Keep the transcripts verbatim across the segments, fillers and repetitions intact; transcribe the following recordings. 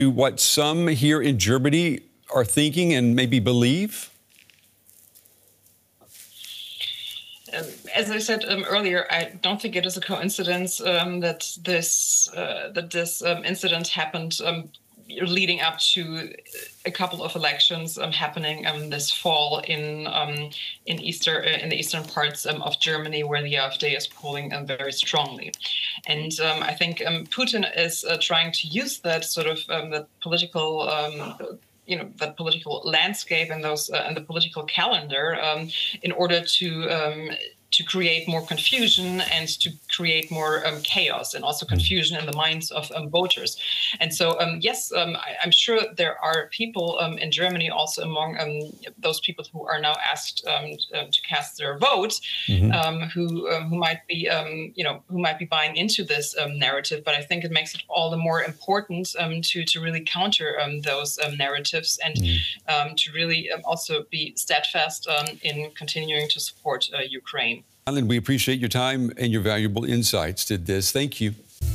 what some here in Germany are thinking and maybe believe? Um, as I said um, earlier, I don't think it is a coincidence um, that this uh, that this um, incident happened um, leading up to a couple of elections um, happening um, this fall in um, in Easter uh, in the eastern parts um, of Germany, where the AfD is polling um, very strongly, and um, I think um, Putin is uh, trying to use that sort of um, that political. Um, you know, that political landscape and those uh, and the political calendar um, in order to um, to create more confusion and to create more um, chaos and also confusion in the minds of um, voters. And so, um, yes, um, I, I'm sure there are people um, in Germany, also among um, those people who are now asked um, to cast their vote, mm-hmm. um, who um, who might be, um, you know, who might be buying into this um, narrative. But I think it makes it all the more important um, to to really counter um, those um, narratives and mm-hmm. um, to really um, also be steadfast um, in continuing to support uh, Ukraine. Alan, we appreciate your time and your valuable insights to this. Thank you.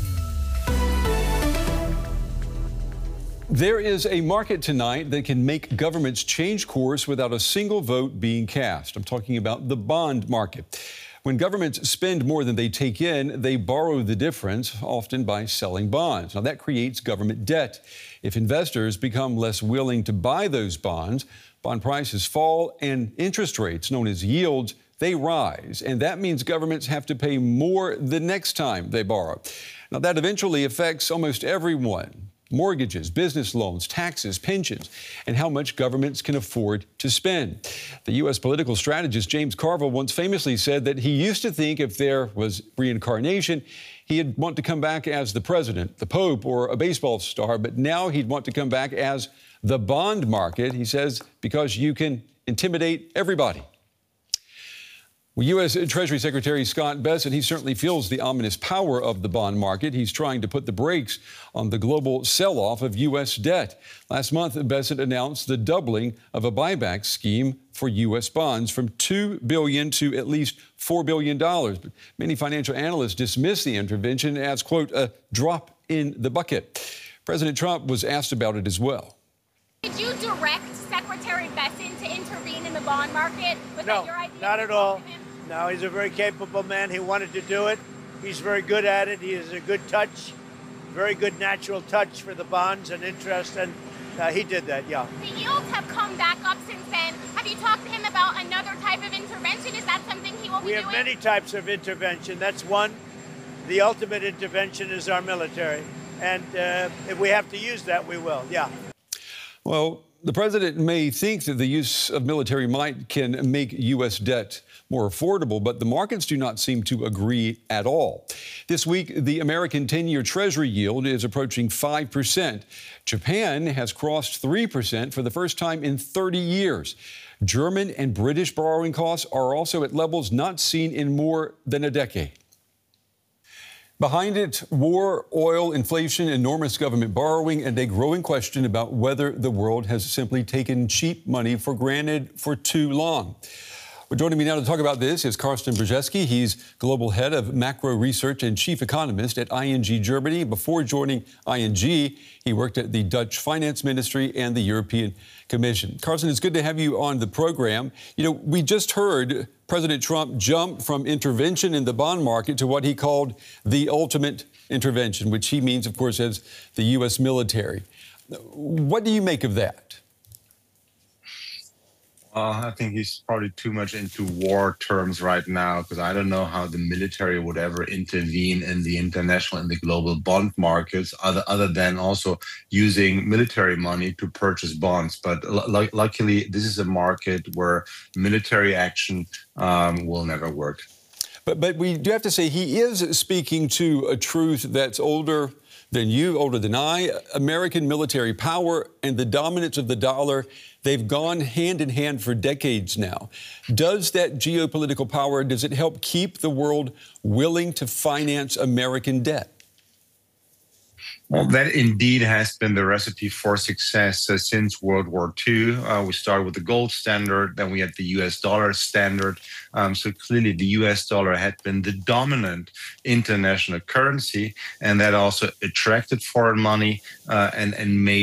There is a market tonight that can make governments change course without a single vote being cast. I'm talking about the bond market. When governments spend more than they take in, they borrow the difference, often by selling bonds. Now, that creates government debt. If investors become less willing to buy those bonds, bond prices fall and interest rates, known as yields, they rise, and that means governments have to pay more the next time they borrow. Now, that eventually affects almost everyone: mortgages, business loans, taxes, pensions, and how much governments can afford to spend. The U S political strategist James Carville once famously said that he used to think if there was reincarnation, he'd want to come back as the president, the Pope, or a baseball star, but now he'd want to come back as the bond market, he says, because you can intimidate everybody. Well, U S Treasury Secretary Scott Bessent, he certainly feels the ominous power of the bond market. He's trying to put the brakes on the global sell-off of U S debt. Last month, Bessent announced the doubling of a buyback scheme for U S bonds from two billion dollars to at least four billion dollars. But many financial analysts dismiss the intervention as, quote, a drop in the bucket. President Trump was asked about it as well. Did you direct Secretary Bessent to intervene in the bond market? Was no, that your idea? Not at all. No, he's a very capable man. He wanted to do it. He's very good at it. He has a good touch, very good natural touch for the bonds and interest, and uh, he did that, yeah. The yields have come back up since then. Have you talked to him about another type of intervention? Is that something he will be doing? We have doing? many types of intervention. That's one. The ultimate intervention is our military, and uh, if we have to use that, we will, yeah. Well, the president may think that the use of military might can make U S debt more affordable, but the markets do not seem to agree at all. This week, the American ten-year Treasury yield is approaching five percent. Japan has crossed three percent for the first time in thirty years. German and British borrowing costs are also at levels not seen in more than a decade. Behind it, war, oil, inflation, enormous government borrowing, and a growing question about whether the world has simply taken cheap money for granted for too long. Well, joining me now to talk about this is Carsten Brzezinski. He's global head of macro research and chief economist at I N G Germany. Before joining I N G, he worked at the Dutch Finance Ministry and the European Commission. Carsten, it's good to have you on the program. You know, we just heard President Trump jump from intervention in the bond market to what he called the ultimate intervention, which he means, of course, as the U S military. What do you make of that? Uh, I think he's probably too much into war terms right now, because I don't know how the military would ever intervene in the international and the global bond markets, other other than also using military money to purchase bonds. But l- luckily, this is a market where military action um, will never work. But but we do have to say he is speaking to a truth that's older than you, older than I. American military power and the dominance of the dollar, they've gone hand in hand for decades now. Does that geopolitical power, does it help keep the world willing to finance American debt? Well, that indeed has been the recipe for success uh, since World War Two. Uh, we started with the gold standard, then we had the U S dollar standard. Um, so clearly the U S dollar had been the dominant international currency, and that also attracted foreign money uh, and, and made